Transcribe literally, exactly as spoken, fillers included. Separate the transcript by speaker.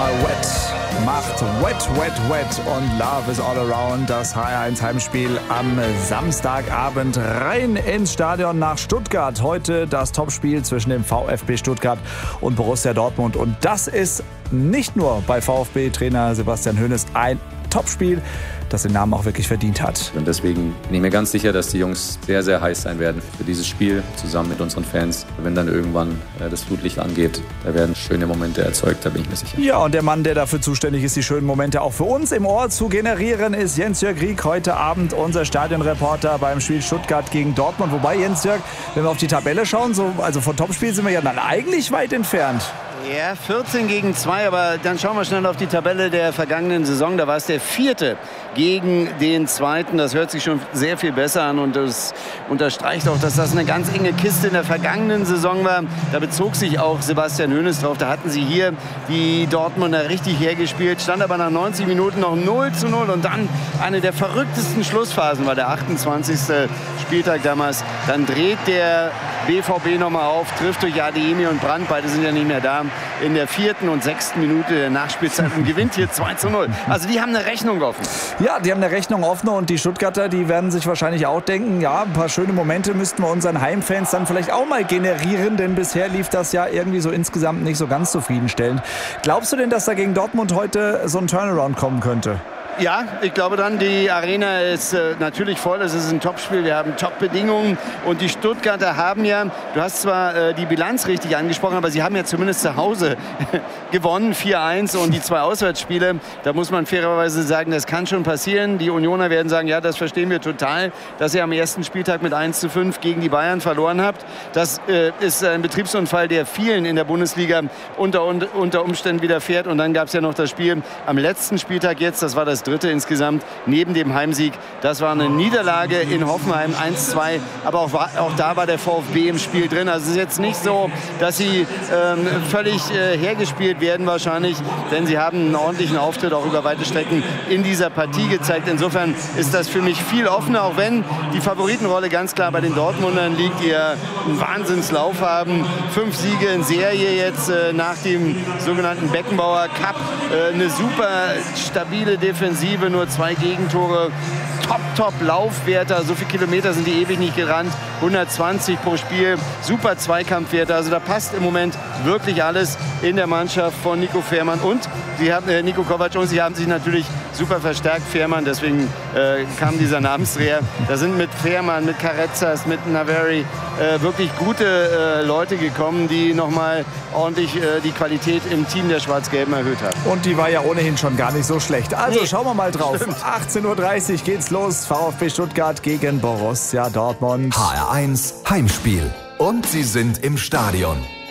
Speaker 1: mal wet. Macht wet, wet, wet und Love is all around. Das H R eins Heimspiel am Samstagabend rein ins Stadion nach Stuttgart. Heute das Topspiel zwischen dem VfB Stuttgart und Borussia Dortmund. Und das ist nicht nur bei VfB-Trainer Sebastian Hoeneß ein Topspiel, das den Namen auch wirklich verdient hat.
Speaker 2: Und deswegen bin ich mir ganz sicher, dass die Jungs sehr, sehr heiß sein werden für dieses Spiel, zusammen mit unseren Fans. Wenn dann irgendwann äh, das Flutlicht angeht, da werden schöne Momente erzeugt, da bin ich mir sicher.
Speaker 1: Ja, und der Mann, der dafür zuständig ist, die schönen Momente auch für uns im Ohr zu generieren, ist Jens-Jörg Rieck, heute Abend unser Stadionreporter beim Spiel Stuttgart gegen Dortmund. Wobei, Jens-Jörg, wenn wir auf die Tabelle schauen, so, also von Topspiel sind wir ja dann eigentlich weit entfernt.
Speaker 3: Ja, vierzehn gegen zwei, aber dann schauen wir schnell auf die Tabelle der vergangenen Saison. Da war es der vierte gegen den zweiten. Das hört sich schon sehr viel besser an und das unterstreicht auch, dass das eine ganz enge Kiste in der vergangenen Saison war. Da bezog sich auch Sebastian Hoeneß drauf. Da hatten sie hier die Dortmunder richtig hergespielt, stand aber nach neunzig Minuten noch null zu null und dann eine der verrücktesten Schlussphasen war der achtundzwanzigste Spieltag damals. Dann dreht der B V B nochmal auf, trifft durch Adeyemi und Brandt, beide sind ja nicht mehr da, in der vierten und sechsten Minute der Nachspielzeit und gewinnt hier zwei zu null. Also die haben eine Rechnung offen.
Speaker 1: Ja, die haben eine Rechnung offen und die Stuttgarter, die werden sich wahrscheinlich auch denken, ja, ein paar schöne Momente müssten wir unseren Heimfans dann vielleicht auch mal generieren, denn bisher lief das ja irgendwie so insgesamt nicht so ganz zufriedenstellend. Glaubst du denn, dass da gegen Dortmund heute so ein Turnaround kommen könnte?
Speaker 3: Ja, ich glaube dann, die Arena ist äh, natürlich voll, es ist ein Topspiel, wir haben Top-Bedingungen und die Stuttgarter haben ja, du hast zwar äh, die Bilanz richtig angesprochen, aber sie haben ja zumindest zu Hause gewonnen, vier eins und die zwei Auswärtsspiele, da muss man fairerweise sagen, das kann schon passieren. Die Unioner werden sagen, ja, das verstehen wir total, dass ihr am ersten Spieltag mit eins zu fünf gegen die Bayern verloren habt. Das äh, ist ein Betriebsunfall, der vielen in der Bundesliga unter, unter Umständen widerfährt und dann gab es ja noch das Spiel am letzten Spieltag jetzt, das war das dritte insgesamt, neben dem Heimsieg. Das war eine Niederlage in Hoffenheim, eins zwei. Aber auch, auch da war der VfB im Spiel drin. Also es ist jetzt nicht so, dass sie ähm, völlig äh, hergespielt werden wahrscheinlich, denn sie haben einen ordentlichen Auftritt auch über weite Strecken in dieser Partie gezeigt. Insofern ist das für mich viel offener, auch wenn die Favoritenrolle ganz klar bei den Dortmundern liegt, die ja einen Wahnsinnslauf haben. Fünf Siege in Serie jetzt äh, nach dem sogenannten Beckenbauer Cup. Äh, eine super stabile Defensive. Nur zwei Gegentore, top, top Laufwerte, so viele Kilometer sind die ewig nicht gerannt, hundertzwanzig pro Spiel, super Zweikampfwerte, also da passt im Moment wirklich alles in der Mannschaft von Nico Fährmann und sie haben, äh, Nico Kovac und sie haben sich natürlich super verstärkt, Fährmann, deswegen äh, kam dieser Namensdreher. Da sind mit Fährmann, mit Carrezzas, mit Naveri äh, wirklich gute äh, Leute gekommen, die nochmal ordentlich äh, die Qualität im Team der Schwarz-Gelben erhöht haben.
Speaker 1: Und die war ja ohnehin schon gar nicht so schlecht. Also nee, schauen wir mal drauf.
Speaker 3: Stimmt.
Speaker 1: achtzehn Uhr dreißig geht's los. VfB Stuttgart gegen Borussia Dortmund.
Speaker 4: H R eins Heimspiel. Und sie sind im Stadion.